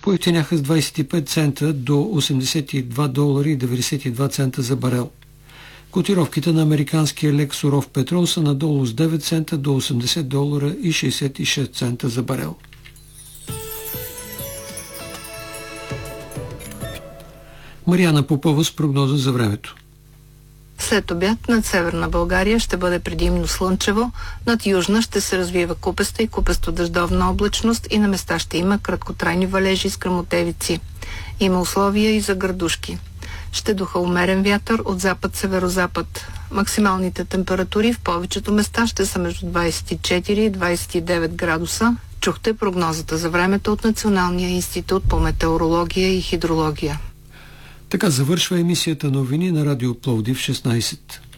поевтиняха с 25 цента до $82.92 за барел. Котировките на американския лек суров петрол са надолу с 9 цента до $80.66 за барел. Мариана Попова с прогноза за времето. След обяд над северна България ще бъде предимно слънчево, над южна ще се развива купеста и купесто-дъждовна облачност и на места ще има краткотрайни валежи с гръмотевици. Има условия и за градушки. Ще духа умерен вятър от запад-северозапад. Максималните температури в повечето места ще са между 24 и 29 градуса. Чухте прогнозата за времето от Националния институт по метеорология и хидрология. Така завършва емисията новини на Радио Пловдив 16.